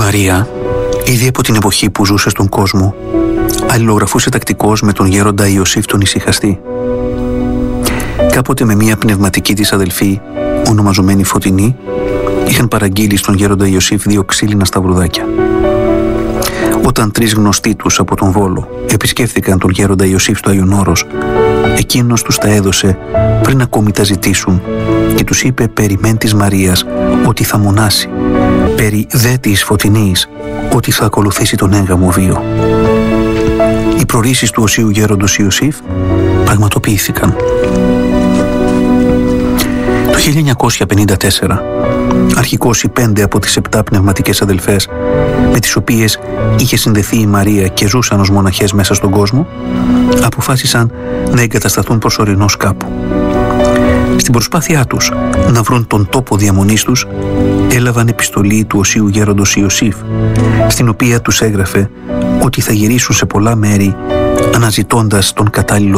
Μαρία, ήδη από την εποχή που ζούσε στον κόσμο, αλληλογραφούσε τακτικώς με τον γέροντα Ιωσήφ τον Ησυχαστή. Κάποτε με μία πνευματική της αδελφή, ονομαζομένη Φωτεινή, είχαν παραγγείλει στον γέροντα Ιωσήφ 2 ξύλινα σταυρουδάκια. Όταν 3 γνωστοί τους από τον Βόλο επισκέφθηκαν τον γέροντα Ιωσήφ στο Άγιον Όρος, εκείνος τους τα έδωσε πριν ακόμη τα ζητήσουν και τους είπε περί μεν της Μαρίας ότι θα μονάσει, περί δε της Φωτεινής ότι θα ακολουθήσει τον έγγαμο βίο. Οι προορίσεις του οσίου γέροντος Ιωσήφ πραγματοποιήθηκαν. Το 1954, αρχικώς οι 5 από τις 7 πνευματικές αδελφές με τις οποίες είχε συνδεθεί η Μαρία και ζούσαν ως μοναχές μέσα στον κόσμο, αποφάσισαν να εγκατασταθούν προσωρινώς κάπου. Στην προσπάθειά τους να βρουν τον τόπο διαμονής τους, έλαβαν επιστολή του οσίου γέροντος Ιωσήφ, στην οποία τους έγραφε ότι θα γυρίσουν σε πολλά μέρη αναζητώντας τον κατάλληλο